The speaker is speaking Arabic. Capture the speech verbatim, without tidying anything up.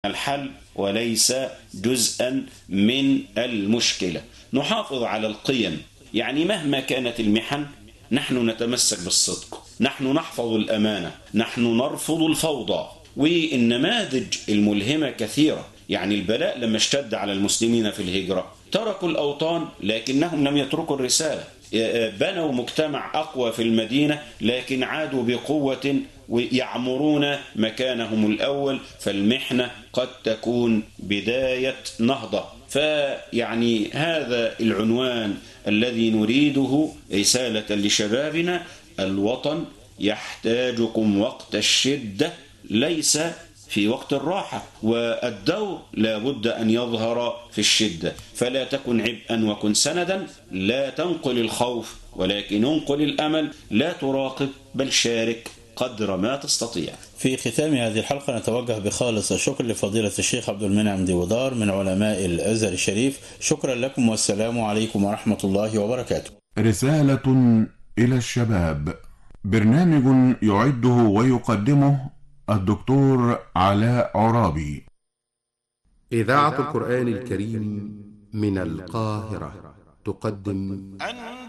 الحل وليس جزءا من المشكلة. نحافظ على القيم، يعني مهما كانت المحن نحن نتمسك بالصدق، نحن نحفظ الأمانة، نحن نرفض الفوضى. والنماذج الملهمة كثيرة، يعني البلاء لما اشتد على المسلمين في الهجرة تركوا الأوطان لكنهم لم يتركوا الرسالة، بنوا مجتمع أقوى في المدينة لكن عادوا بقوة ويعمرون مكانهم الأول. فالمحنة قد تكون بداية نهضة. فيعني هذا العنوان الذي نريده رسالة لشبابنا: الوطن يحتاجكم وقت الشدة ليس في وقت الراحة، والدور لا بد أن يظهر في الشدة. فلا تكن عبئا وكن سندا، لا تنقل الخوف ولكن انقل الأمل، لا تراقب بل شارك قدر ما تستطيع. في ختام هذه الحلقة نتوجه بخالص الشكر لفضيلة الشيخ عبد المنعم ديودار من علماء الأزهر الشريف. شكرا لكم والسلام عليكم ورحمة الله وبركاته. رسالة إلى الشباب، برنامج يعده ويقدمه الدكتور علاء عرابي. إذاعة القرآن الكريم من القاهرة تقدم